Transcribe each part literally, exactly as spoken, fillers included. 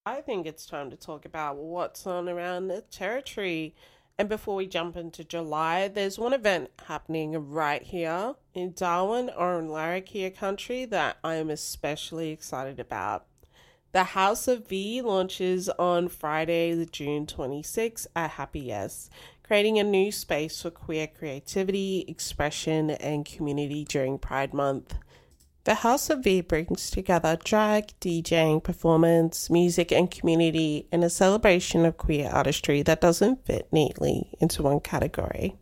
I think it's time to talk about what's on around the territory. And before we jump into July, there's one event happening right here in Darwin or in Larrakia country that I am especially excited about. The House of V launches on Friday, the June twenty-sixth at Happy Yes, creating a new space for queer creativity, expression, and community during Pride Month. The House of V brings together drag, DJing, performance, music, and community in a celebration of queer artistry that doesn't fit neatly into one category.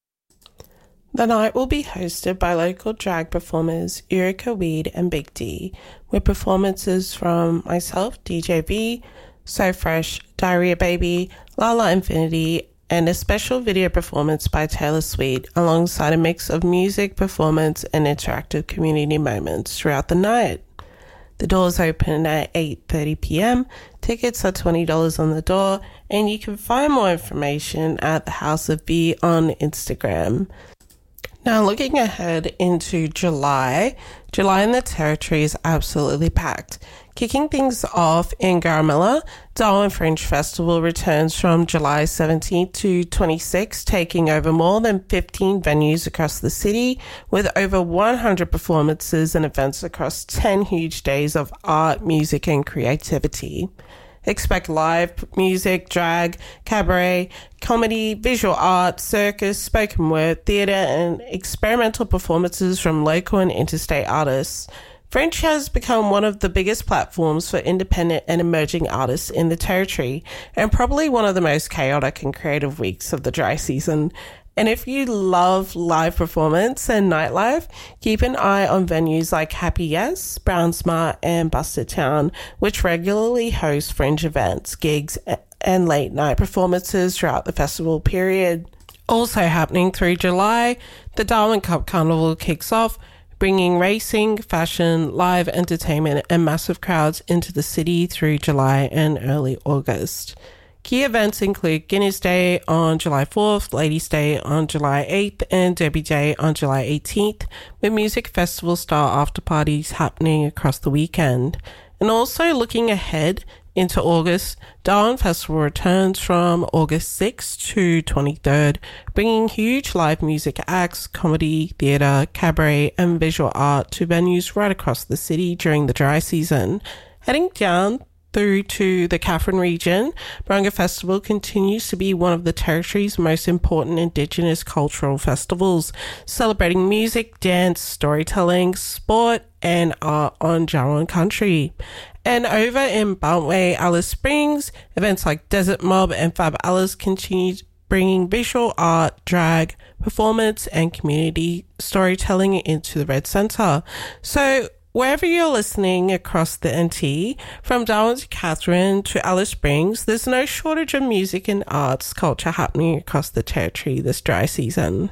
The night will be hosted by local drag performers Eureka Weed and Big D, with performances from myself, D J V, So Fresh, Diarrhea Baby, Lala Infinity, and a special video performance by Taylor Swift, alongside a mix of music, performance, and interactive community moments throughout the night. The doors open at eight thirty p.m. Tickets are twenty dollars on the door, and you can find more information at the House of V on Instagram. Now, looking ahead into July, July in the Territory is absolutely packed. Kicking things off in Garamilla, Darwin Fringe Festival returns from July seventeenth to twenty-sixth, taking over more than fifteen venues across the city, with over one hundred performances and events across ten huge days of art, music, and creativity. Expect live music, drag, cabaret, comedy, visual art, circus, spoken word, theatre, and experimental performances from local and interstate artists. Fringe has become one of the biggest platforms for independent and emerging artists in the Territory, and probably one of the most chaotic and creative weeks of the dry season. And if you love live performance and nightlife, keep an eye on venues like Happy Yes, Brown Smart, and Busted Town, which regularly host Fringe events, gigs, and late night performances throughout the festival period. Also happening through July, the Darwin Cup Carnival kicks off, bringing racing, fashion, live entertainment, and massive crowds into the city through July and early August. Key events include Guinness Day on July fourth, Ladies Day on July eighth, and Derby Day on July eighteenth, with music festival style after parties happening across the weekend. And also looking ahead into August, Darwin Festival returns from August sixth to twenty-third, bringing huge live music acts, comedy, theatre, cabaret, and visual art to venues right across the city during the dry season. Heading down through to the Katherine region, Barunga Festival continues to be one of the Territory's most important Indigenous cultural festivals, celebrating music, dance, storytelling, sport, and art on Jawoyn country. And over in Bantway, Alice Springs, events like Desert Mob and Fab Alice continue bringing visual art, drag, performance, and community storytelling into the Red Centre. So, wherever you're listening across the N T, from Darwin to Katherine to Alice Springs, there's no shortage of music and arts culture happening across the Territory this dry season.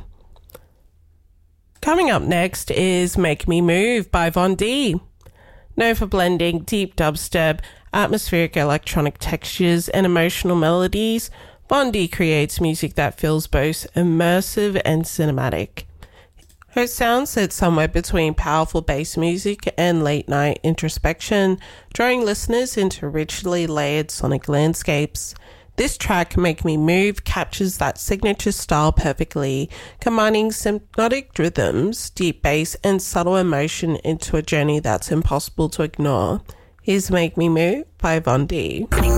Coming up next is Make Me Move by Von D. Known for blending deep dubstep, atmospheric electronic textures, and emotional melodies, Von D creates music that feels both immersive and cinematic. Her sound sits somewhere between powerful bass music and late-night introspection, drawing listeners into richly layered sonic landscapes. This track, Make Me Move, captures that signature style perfectly, combining hypnotic rhythms, deep bass, and subtle emotion into a journey that's impossible to ignore. Here's Make Me Move by Von D.